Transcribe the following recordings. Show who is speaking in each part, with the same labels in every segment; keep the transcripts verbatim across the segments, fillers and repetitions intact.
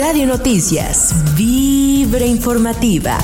Speaker 1: Radio Noticias, Vibra Informativa.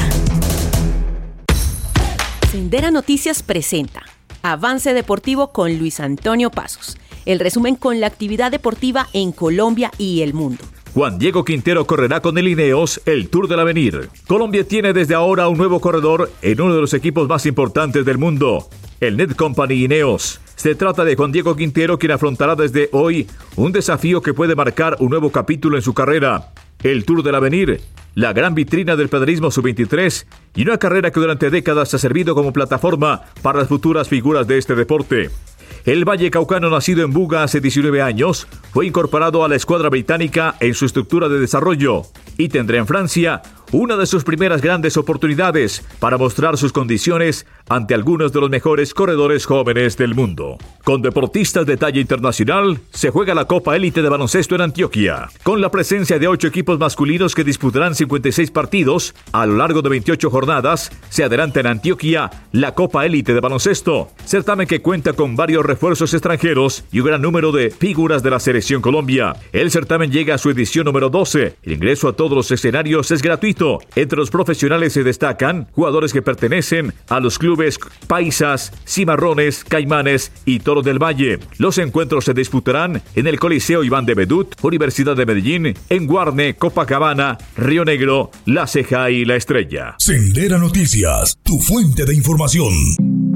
Speaker 2: Sendera Noticias presenta Avance Deportivo con Luis Antonio Pasos. El resumen con la actividad deportiva en Colombia y el mundo.
Speaker 3: Juan Diego Quintero correrá con el Ineos el Tour del Avenir. Colombia tiene desde ahora un nuevo corredor en uno de los equipos más importantes del mundo, el Netcompany Ineos. Se trata de Juan Diego Quintero, quien afrontará desde hoy un desafío que puede marcar un nuevo capítulo en su carrera. El Tour del Avenir, la gran vitrina del pedalismo sub veintitrés y una carrera que durante décadas ha servido como plataforma para las futuras figuras de este deporte. El vallecaucano, nacido en Buga hace diecinueve años, fue incorporado a la escuadra británica en su estructura de desarrollo y tendrá en Francia una de sus primeras grandes oportunidades para mostrar sus condiciones ante algunos de los mejores corredores jóvenes del mundo. Con deportistas de talla internacional, se juega la Copa Élite de Baloncesto en Antioquia, con la presencia de ocho equipos masculinos que disputarán cincuenta y seis partidos a lo largo de veintiocho jornadas. Se adelanta en Antioquia la Copa Élite de Baloncesto, certamen que cuenta con varios refuerzos extranjeros y un gran número de figuras de la Selección Colombia. El certamen llega a su edición número doce. El ingreso a todos los escenarios es gratuito. Entre los profesionales se destacan jugadores que pertenecen a los clubes Paisas, Cimarrones, Caimanes y Toros del Valle. Los encuentros se disputarán en el Coliseo Iván de Bedut, Universidad de Medellín, en Guarne, Copacabana, Río Negro, La Ceja y La Estrella.
Speaker 4: Sendera Noticias, tu fuente de información.